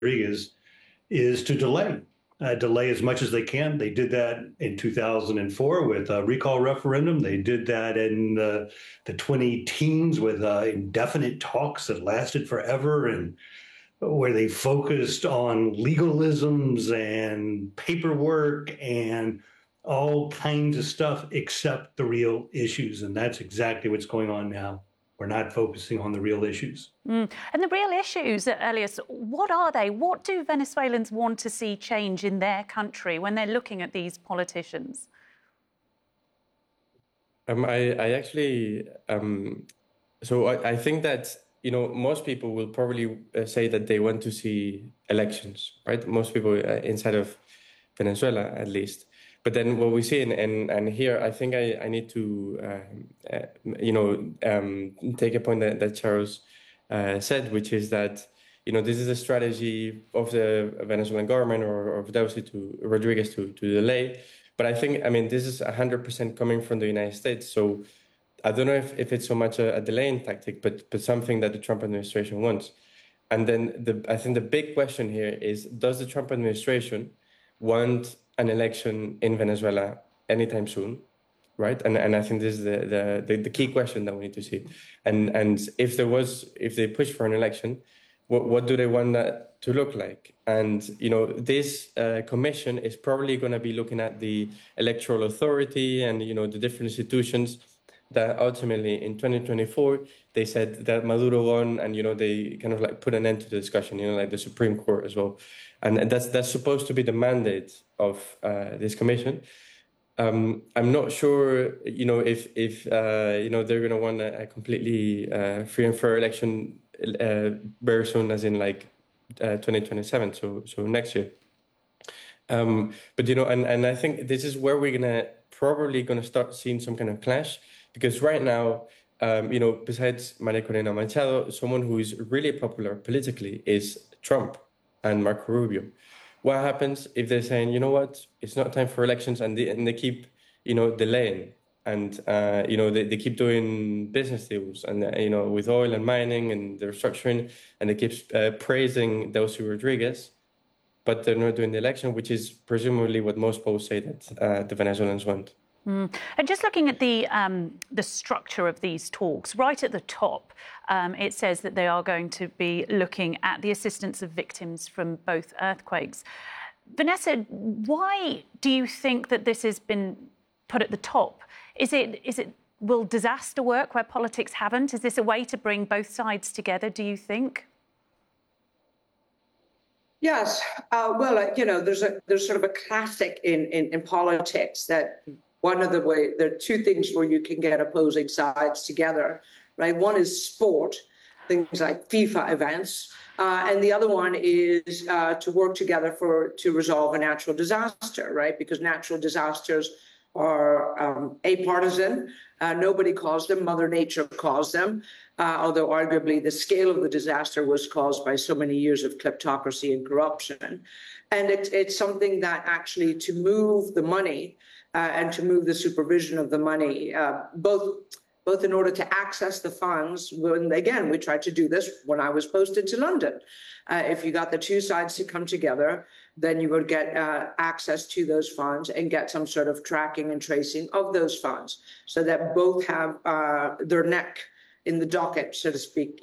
Rodriguez is to delay as much as they can. They did that in 2004 with a recall referendum. They did that in the 20 teens with indefinite talks that lasted forever and where they focused on legalisms and paperwork and all kinds of stuff except the real issues. And that's exactly what's going on now. We're not focusing on the real issues. And the real issues, Elias, what are they? What do Venezuelans want to see change in their country when they're looking at these politicians? I actually, so I think that, most people will probably say that they want to see elections, right? Most people inside of Venezuela, at least. But then what we see, and here, I think I need to, take a point that Charles said, which is that, this is a strategy of the Venezuelan government or of Delcy to Rodriguez to delay. But I think, this is 100% coming from the United States. So I don't know if it's so much a delaying tactic, but something that the Trump administration wants. And then I think the big question here is, does the Trump administration want an election in Venezuela anytime soon, right? And I think this is the key question that we need to see. And if they push for an election, what do they want that to look like? And this commission is probably going to be looking at the electoral authority and the different institutions that ultimately in 2024 they said that Maduro won, and they kind of like put an end to the discussion, like the Supreme Court as well. And that's supposed to be the mandate of this commission. I'm not sure, if they're going to want a completely free and fair election very soon, as in 2027, so next year. But and I think this is where we're probably gonna start seeing some kind of clash, because right now, besides Maria Corina Machado, someone who is really popular politically is Trump and Marco Rubio. What happens if they're saying, you know what, it's not time for elections, and they keep, delaying, and they keep doing business deals, and with oil and mining and the restructuring, and they keep praising Delcy Rodriguez, but they're not doing the election, which is presumably what most polls say that the Venezuelans want. And just looking at the structure of these talks, right at the top, it says that they are going to be looking at the assistance of victims from both earthquakes. Vanessa, why do you think that this has been put at the top? Will disaster work where politics haven't? Is this a way to bring both sides together, do you think? Yes. There's sort of a classic in politics that there are two things where you can get opposing sides together, right? One is sport, things like FIFA events, and the other one is to work together to resolve a natural disaster, right? Because natural disasters are apartisan. Nobody caused them. Mother Nature caused them, although arguably the scale of the disaster was caused by so many years of kleptocracy and corruption. And it's something that actually, to move the money and to move the supervision of the money, both in order to access the funds. Again, we tried to do this when I was posted to London. If you got the two sides to come together, then you would get access to those funds and get some sort of tracking and tracing of those funds, so that both have their neck in the docket, so to speak.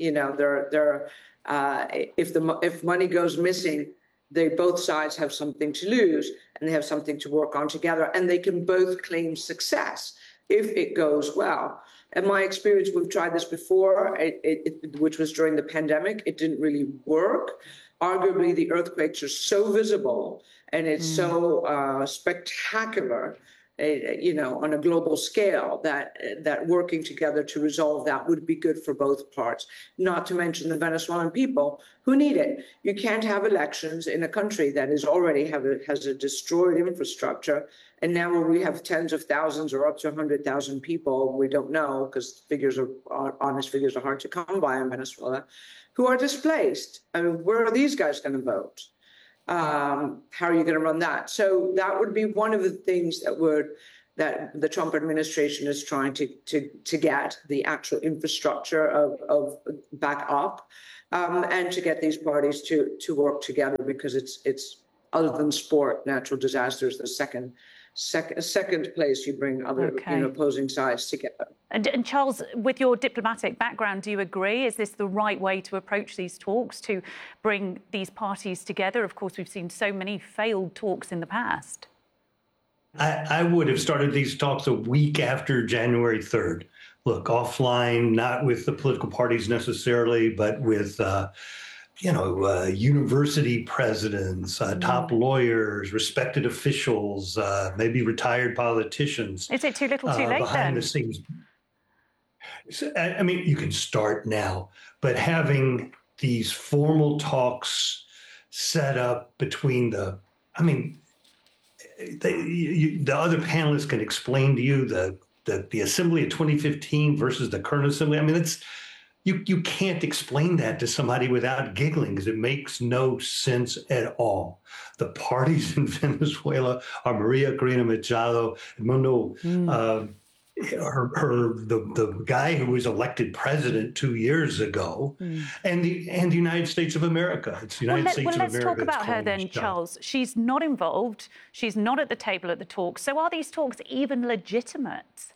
If money goes missing, both sides have something to lose, and they have something to work on together, and they can both claim success if it goes well. In my experience, we've tried this before, which was during the pandemic. It didn't really work. Arguably, the earthquakes are so visible, and it's so spectacular, on a global scale, that working together to resolve that would be good for both parts, not to mention the Venezuelan people who need it. You can't have elections in a country that is already has a destroyed infrastructure, and now where we have tens of thousands or up to 100,000 people, we don't know, because honest figures are hard to come by in Venezuela, who are displaced. I mean, where are these guys going to vote? How are you going to run that? So that would be one of the things that the Trump administration is trying to get the actual infrastructure of back up. and to get these parties to work together, because it's other than sport, natural disasters, the second place you bring other opposing sides together. And Charles, with your diplomatic background, do you agree? Is this the right way to approach these talks, to bring these parties together? Of course, we've seen so many failed talks in the past. I would have started these talks a week after January 3rd. Look, offline, not with the political parties necessarily, but with university presidents, top lawyers, respected officials, maybe retired politicians. Is it too little too late behind then? the scenes? I mean, you can start now, but having these formal talks set up between the other panelists can explain to you the assembly of 2015 versus the current assembly. I mean, you can't explain that to somebody without giggling, because it makes no sense at all. The parties in Venezuela are Maria Corina Machado, Edmundo, the guy who was elected president 2 years ago, and the United States of America. It's the United States of America. Let's talk about her then, Charles. She's not involved. She's not at the table at the talks. So are these talks even legitimate?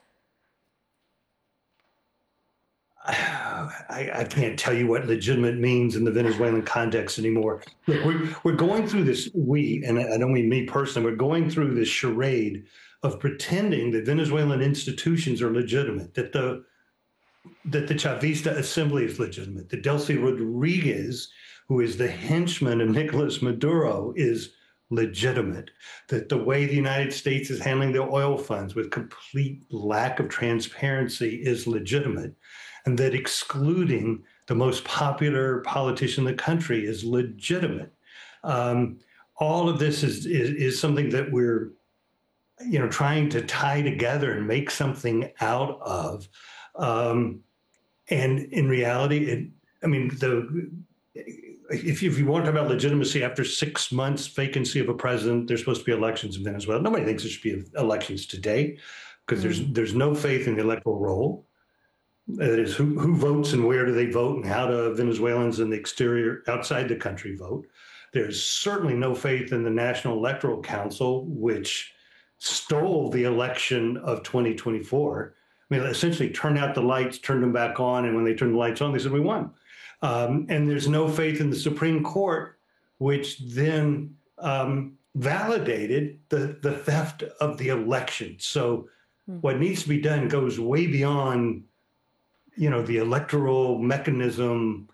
I can't tell you what legitimate means in the Venezuelan context anymore. Look, we're going through this, and I don't mean me personally, we're going through this charade of pretending that Venezuelan institutions are legitimate, that the Chavista Assembly is legitimate, that Delcy Rodriguez, who is the henchman of Nicolas Maduro, is legitimate, that the way the United States is handling their oil funds with complete lack of transparency is legitimate, and that excluding the most popular politician in the country is legitimate. All of this is something that we're trying to tie together and make something out of. And in reality, if you want to talk about legitimacy, after 6 months vacancy of a president, there's supposed to be elections in Venezuela. Nobody thinks there should be elections today, because there's no faith in the electoral roll. That is, who votes and where do they vote, and how do Venezuelans in the exterior, outside the country, vote. There's certainly no faith in the National Electoral Council, which stole the election of 2024. I mean, essentially turned out the lights, turned them back on, and when they turned the lights on, they said, we won. And there's no faith in the Supreme Court, which then validated the theft of the election. So what needs to be done goes way beyond, the electoral mechanism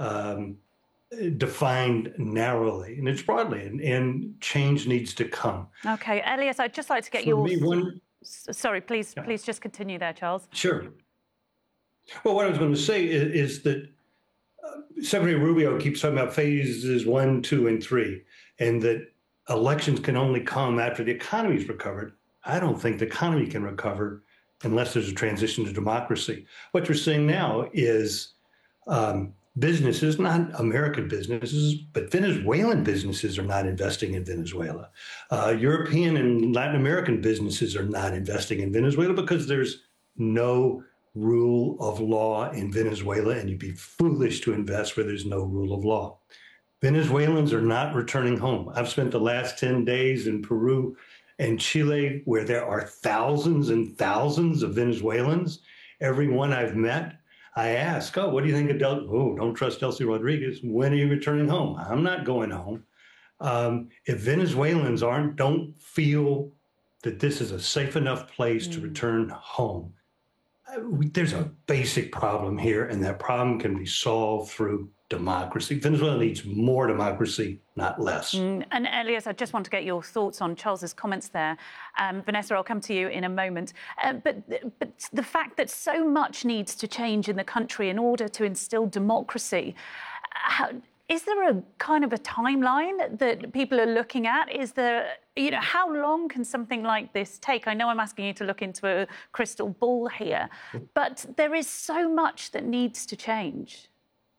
defined narrowly, and it's broadly, and change needs to come. Okay, Elias, I'd just like to get Sorry, please just continue there, Charles. Sure. Well, what I was going to say is that Secretary Rubio keeps talking about phases 1, 2, and 3, and that elections can only come after the economy's recovered. I don't think the economy can recover unless there's a transition to democracy. What you're seeing now is businesses, not American businesses, but Venezuelan businesses are not investing in Venezuela. European and Latin American businesses are not investing in Venezuela because there's no rule of law in Venezuela, and you'd be foolish to invest where there's no rule of law. Venezuelans are not returning home. I've spent the last 10 days in Peru and Chile, where there are thousands and thousands of Venezuelans. Everyone I've met, I ask, what do you think of don't trust Delcy Rodriguez. When are you returning home? I'm not going home. If Venezuelans don't feel that this is a safe enough place to return home, there's a basic problem here, and that problem can be solved through democracy. Venezuela needs more democracy, not less. And Elias, I just want to get your thoughts on Charles's comments there. Vanessa, I'll come to you in a moment. But the fact that so much needs to change in the country in order to instill democracy, is there a kind of a timeline that people are looking at? Is there, how long can something like this take? I know I'm asking you to look into a crystal ball here, but there is so much that needs to change.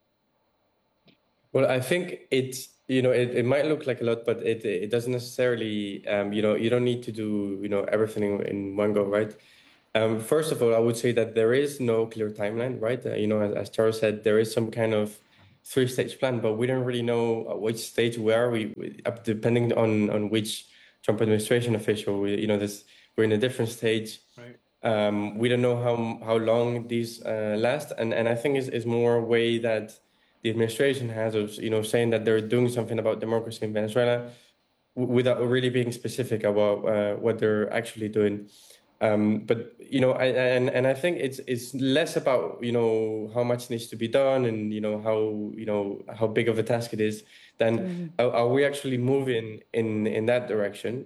Well, I think it might look like a lot, but it doesn't necessarily, you don't need to do, everything in one go, right? First of all, I would say that there is no clear timeline, right? As Charles said, there is some kind of three-stage plan, but we don't really know at which stage we are. Depending on which Trump administration official, we're in a different stage. Right. We don't know how long these last, and I think it's more a way that the administration has of saying that they're doing something about democracy in Venezuela without really being specific about what they're actually doing. But I think it's less about how much needs to be done and how big of a task it is than are we actually moving in that direction.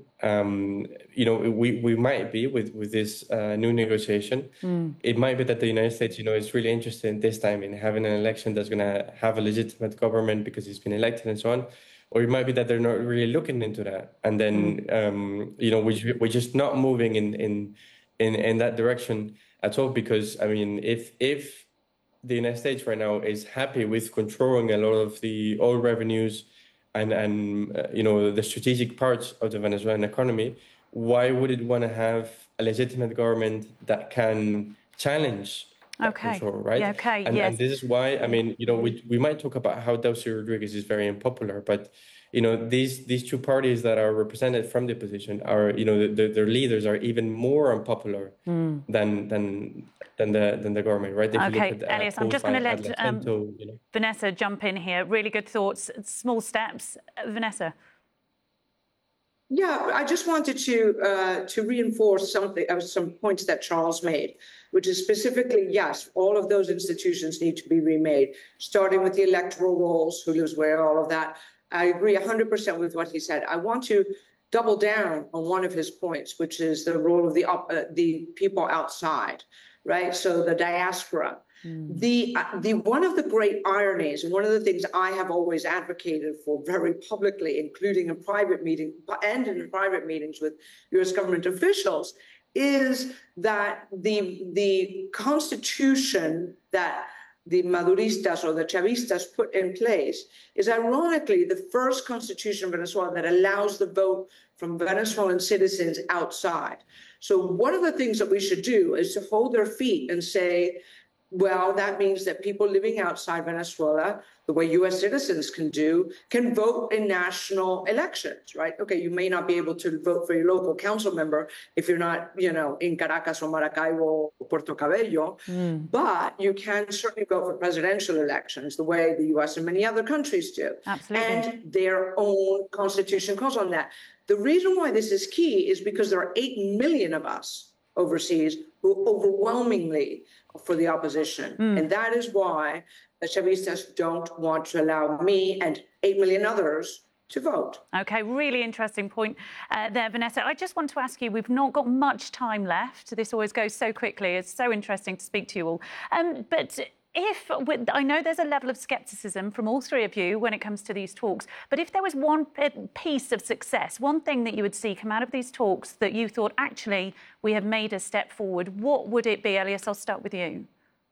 We might be with this new negotiation. It might be that the United States is really interested this time in having an election that's going to have a legitimate government because it's been elected and so on. Or it might be that they're not really looking into that, and then we're just not moving in that direction at all. Because I mean, if the United States right now is happy with controlling a lot of the oil revenues and the strategic parts of the Venezuelan economy, why would it want to have a legitimate government that can challenge control, right? Yeah, okay. And, yes. and this is why, I mean, we might talk about how Delcy Rodriguez is very unpopular, but these two parties that are represented from the opposition are, their leaders are even more unpopular than the government, right? If Okay, Elias, I'm just going to let Vanessa jump in here. Really good thoughts, small steps. Vanessa. Yeah, I just wanted to reinforce some points that Charles made, which is specifically, yes, all of those institutions need to be remade, starting with the electoral rolls, who lives where, all of that. I agree 100% with what he said. I want to double down on one of his points, which is the role of the people outside, right? So the diaspora. The one of the great ironies, and one of the things I have always advocated for very publicly, including in private meetings and in private meetings with U.S. government officials, is that the constitution that the Maduristas or the Chavistas put in place is ironically the first constitution of Venezuela that allows the vote from Venezuelan citizens outside. So one of the things that we should do is to hold their feet and say, well, that means that people living outside Venezuela, the way U.S. citizens can vote in national elections, right? Okay, you may not be able to vote for your local council member if you're not, in Caracas or Maracaibo or Puerto Cabello, but you can certainly vote for presidential elections the way the U.S. and many other countries do. Absolutely. And their own constitution calls on that. The reason why this is key is because there are 8 million of us overseas who overwhelmingly for the opposition. And that is why the Chavistas don't want to allow me and 8 million others to vote. Okay, really interesting point there, Vanessa. I just want to ask you, we've not got much time left. This always goes so quickly. It's so interesting to speak to you all. But I know there's a level of scepticism from all three of you when it comes to these talks, but if there was one piece of success, one thing that you would see come out of these talks that you thought, actually, we have made a step forward, what would it be? Elias, I'll start with you.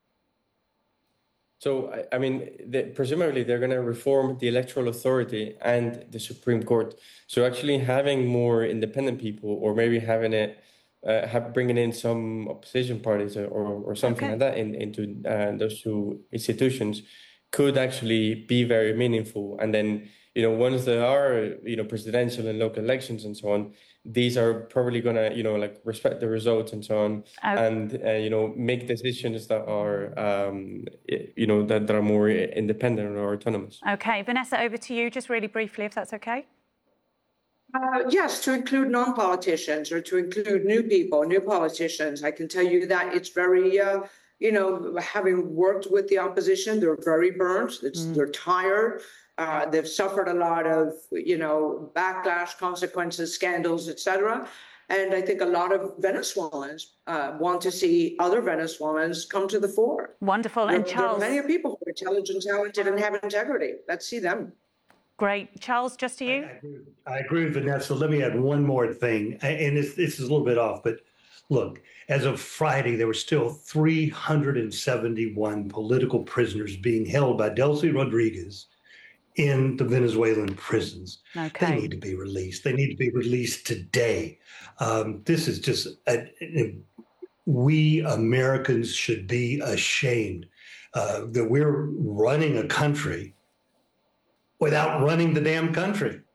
So, I mean, presumably they're going to reform the electoral authority and the Supreme Court. So actually having more independent people, or maybe having it bringing in some opposition parties or something like that into those two institutions could actually be very meaningful. And then, once there are, presidential and local elections and so on, these are probably going to, respect the results and so on, and, make decisions that are, that are more independent or autonomous. Okay, Vanessa, over to you, just really briefly, if that's okay. Yes, to include non-politicians or to include new people, new politicians. I can tell you that it's very, having worked with the opposition, they're very burnt. They're tired. They've suffered a lot of, backlash, consequences, scandals, etc. And I think a lot of Venezuelans want to see other Venezuelans come to the fore. Wonderful. And Charles, there are many people who are intelligent, talented, and have integrity. Let's see them. Great. Charles, just to you. I agree with Vanessa. Let me add one more thing. And this is a little bit off, but look, as of Friday, there were still 371 political prisoners being held by Delcy Rodriguez in the Venezuelan prisons. Okay. They need to be released. They need to be released today. This is just, we Americans should be ashamed that we're running a country without running the damn country.